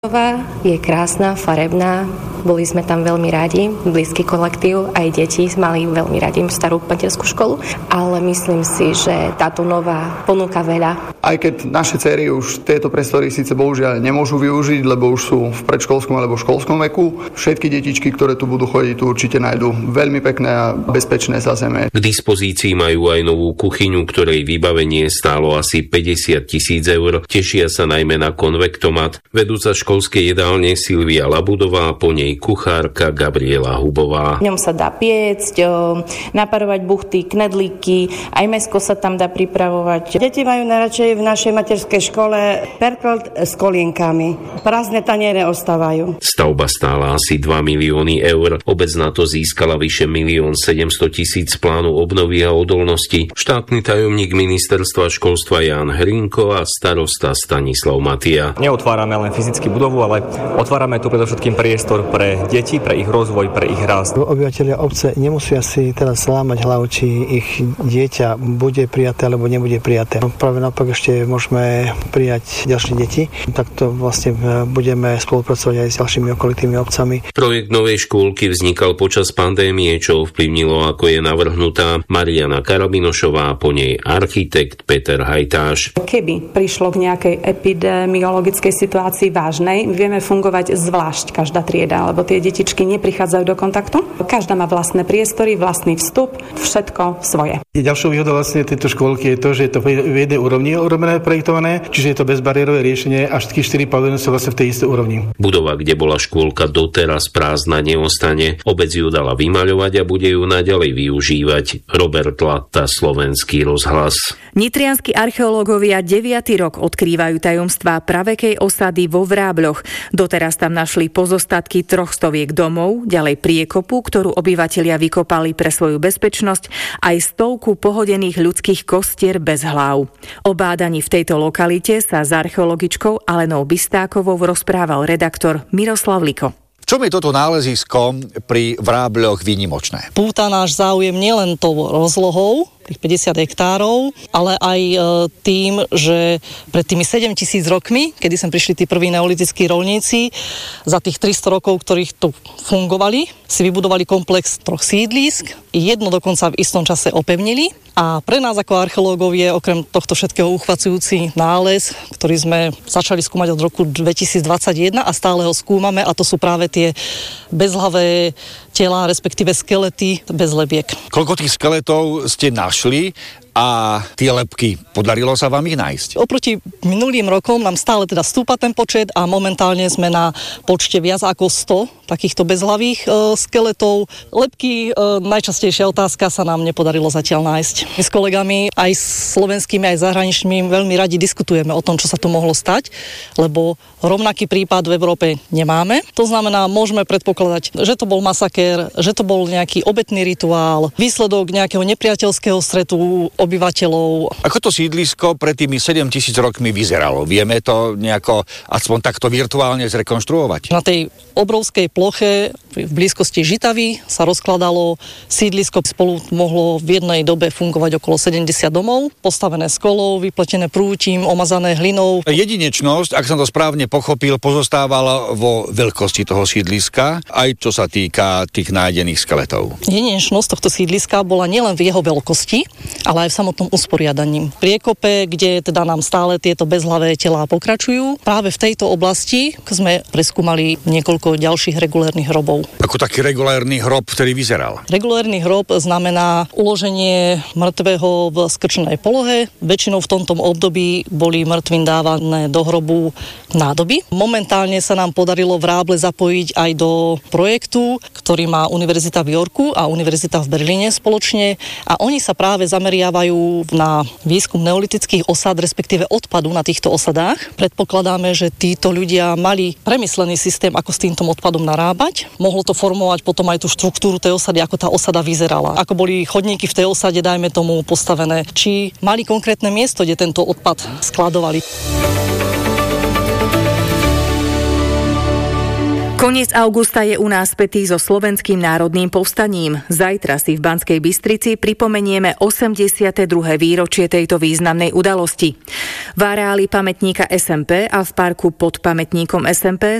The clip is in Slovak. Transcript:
Je krásna, farebná, boli sme tam veľmi radi, blízky kolektív, aj deti mali veľmi radi starú materskú školu, ale myslím si, že táto nová ponúka veľa. Aj keď naše dcery už tieto priestory síce bohužiaľ nemôžu využiť, lebo už sú v predškolskom alebo školskom veku, všetky detičky, ktoré tu budú chodiť, tu určite nájdú veľmi pekné a bezpečné zázemie. K dispozícii majú aj novú kuchyňu, ktorej vybavenie stálo asi 50 000 eur. Tešia sa najmä na konvektomat. Vedúca školskej jedálne Silvia Labudová, po nej kuchárka Gabriela Hubová. V ňom sa dá piecť, naparovať buchty, knedlíky, aj mäsko sa tam dá pripravovať. Deti majú najradšej v našej materskej škole perpelt s kolienkami. Prázdne taniere ostávajú. Stavba stála asi 2 milióny eur. Obec na to získala vyše 1 700 000 plánu obnovy a odolnosti. Štátny tajomník ministerstva školstva Ján Hrinko a starosta Stanislav Matia. Neotvárame len fyzicky budovu, ale otvárame tu predovšetkým priestor pre deti, pre ich rozvoj, pre ich rast. Obyvatelia obce nemusia si teraz lámať hlavu, či ich dieťa bude prijaté alebo nebude prijaté. Práve naopak ešte môžeme prijať ďalšie deti. Takto vlastne budeme spolupracovať aj s ďalšími okolitými obcami. Projekt novej škôlky vznikal počas pandémie, čo ovplyvnilo, ako je navrhnutá Mariana Karabinošová, po nej architekt Peter Hajtáš. Keby prišlo k nejakej epidemiologickej situácii vážnej, vieme fungovať zvlášť každá trieda, lebo tie detičky neprichádzajú do kontaktu. Každá má vlastné priestory, vlastný vstup, všetko svoje. Ďalšou výhodou vlastne tejto škôlky je to, že je to v jednej úrovni urobené, projektované, čiže je to bezbariérové riešenie a všetky 4 pavilóny sú vlastne v tej istej úrovni. Budova, kde bola škôlka doteraz prázdna, neostane. Obec ju dala vymaľovať a bude ju naďalej využívať. Robert Latta, Slovenský rozhlas. Nitrianski archeológovia 9. rok odkrývajú tajomstvá pravekej osady vo Vrábľoch. Doteraz tam našli pozostatky 300 domov, ďalej priekopu, ktorú obyvatelia vykopali pre svoju bezpečnosť, aj 100 pohodených ľudských kostier bez hlav. O bádaní v tejto lokalite sa s archeologičkou Alenou Bistákovou rozprával redaktor Miroslav Liko. V čom je toto nálezisko pri Vrábľoch výnimočné? Púta náš záujem nielen tou rozlohou, tých 50 hektárov, ale aj tým, že pred tými 7 000 rokmi, kedy sem prišli tí prví neolitickí roľníci, za tých 300 rokov, ktorých tu fungovali, si vybudovali komplex 3 sídlisk, jedno dokonca v istom čase opevnili a pre nás ako archeológov je okrem tohto všetkého uchvacujúci nález, ktorý sme začali skúmať od roku 2021 a stále ho skúmame, a to sú práve tie bezhlavé telá, respektíve skelety bez lebiek. Koľko tých skeletov ste našli a tie lebky, podarilo sa vám ich nájsť? Oproti minulým rokom nám stále teda stúpa ten počet a momentálne sme na počte viac ako 100 takýchto bezhlavých skeletov. Lebky, najčastejšia otázka, sa nám nepodarilo zatiaľ nájsť. My s kolegami, aj slovenskými, aj zahraničnými, veľmi radi diskutujeme o tom, čo sa tu mohlo stať, lebo rovnaký prípad v Európe nemáme. To znamená, môžeme predpokladať, že to bol masakér, že to bol nejaký obetný rituál, výsledok nejakého nepriateľského stretu obyvateľov. Ako to sídlisko pred tými 7 000 rokmi vyzeralo? Vieme to nejako aspoň takto virtuálne zrekonštruovať? Na tej obrovskej ploche v blízkosti Žitavy sa rozkladalo sídlisko. Spolu mohlo v jednej dobe fungovať okolo 70 domov, postavené z kolov, vypletené prútím, omazané hlinou. Jedinečnosť, ak som to správne pochopil, pozostávala vo veľkosti toho sídliska, aj čo sa týka tých nájdených skeletov. Jedinečnosť tohto sídliska bola nielen v jeho veľkosti, ale aj v samotnom usporiadaní. Priekope, kde teda nám stále tieto bezhlavé telá pokračujú. Práve v tejto oblasti sme preskúmali niekoľko ďalších regulérnych hrobov. Ako taký regulérny hrob, ktorý vyzeral? Regulérny hrob znamená uloženie mŕtvého v skrčenej polohe. Väčšinou v tomto období boli mŕtvým dávané do hrobu nádoby. Momentálne sa nám podarilo Vráble zapojiť aj do projektu, ktorý má Univerzita v Yorku a Univerzita v Berlíne spoločne, a oni sa práve zameriavajú na výskum neolitických osád, respektíve odpadu na týchto osadách. Predpokladáme, že títo ľudia mali premyslený systém, ako s týmto odpadom narábať. Mohlo to formovať potom aj tú štruktúru tej osady, ako tá osada vyzerala. Ako boli chodníky v tej osade, dajme tomu, postavené. Či mali konkrétne miesto, kde tento odpad skladovali. Koniec augusta je u nás spätý so Slovenským národným povstaním. Zajtra si v Banskej Bystrici pripomenieme 82. výročie tejto významnej udalosti. V areáli pamätníka SMP a v parku pod pamätníkom SMP